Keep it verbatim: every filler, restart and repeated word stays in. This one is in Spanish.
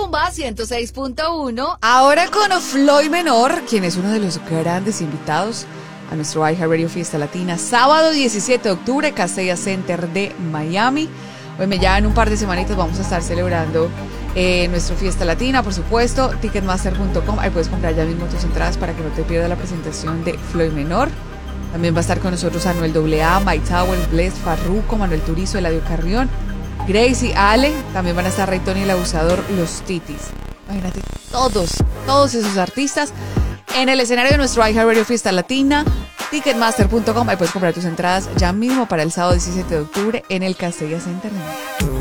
Rumba ciento seis punto uno. Ahora con Floyd Menor, quien es uno de los grandes invitados a nuestro iHeartRadio Fiesta Latina, sábado diecisiete de octubre, Castella Center de Miami. Bueno, ya en un par de semanitas vamos a estar celebrando eh, nuestra Fiesta Latina, por supuesto, ticketmaster punto com. Ahí puedes comprar ya mismo tus entradas para que no te pierdas la presentación de Floyd Menor. También va a estar con nosotros Anuel doble A, Mike Towers, Bless, Farruko, Manuel Turizo, Eladio Carrión, Gracie, Ale. También van a estar Ray Tony, El Abusador, Los Titis. Imagínate, todos, todos esos artistas en el escenario de nuestro iHeartRadio Fiesta Latina, ticketmaster punto com. Ahí puedes comprar tus entradas ya mismo para el sábado diecisiete de octubre en el Castella Center.